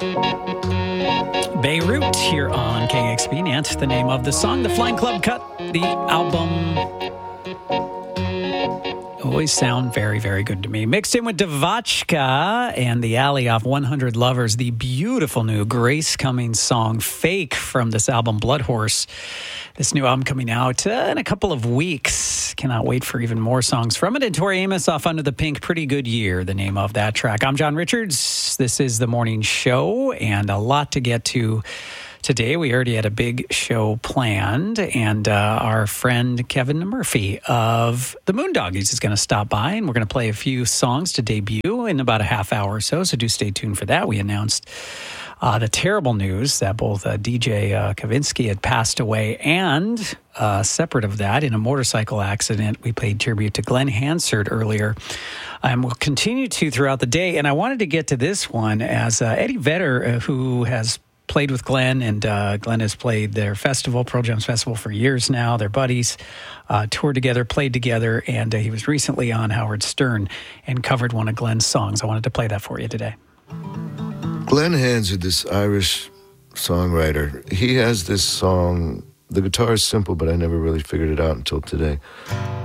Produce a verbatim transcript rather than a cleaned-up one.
Beirut here on K X P. Nant, the name of the song. The Flying Club cut the album. Always sound very, very good to me. Mixed in with Devachka and the Alley of one hundred Lovers, the beautiful new Grace Cummings song, Fake, from this album, Blood Horse. This new album coming out uh, in a couple of weeks. Cannot wait for even more songs from it. And Tori Amos off Under the Pink, Pretty Good Year, the name of that track. I'm John Richards. This is The Morning Show, and a lot to get to today. We already had a big show planned, and uh, our friend Kevin Murphy of the Moondoggies is going to stop by, and we're going to play a few songs to debut in about a half hour or so, so do stay tuned for that. We announced uh, the terrible news that both uh, D J uh, Kavinsky had passed away, and uh, separate of that, in a motorcycle accident, we paid tribute to Glenn Hansard earlier. And we'll continue to throughout the day, and I wanted to get to this one as uh, Eddie Vedder, uh, who has played with Glenn, and uh, Glenn has played their festival, Pearl Jam's festival, for years now. They're buddies, uh, toured together, played together, and uh, he was recently on Howard Stern and covered one of Glenn's songs. I wanted to play that for you today. Glenn Hansard, this Irish songwriter, he has this song. The guitar is simple, but I never really figured it out until today.